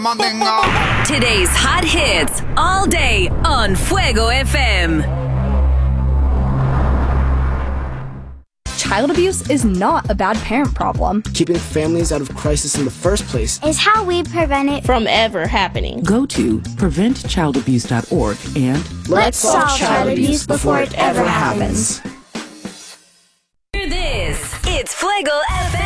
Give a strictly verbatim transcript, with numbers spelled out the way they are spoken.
Today's hot hits all day on Fuego F M. Child abuse is not a bad parent problem. Keeping families out of crisis in the first place is how we prevent it from ever happening. Go to prevent child abuse dot org and let's solve child abuse before it ever happens. Hear this. It's Fuego F M.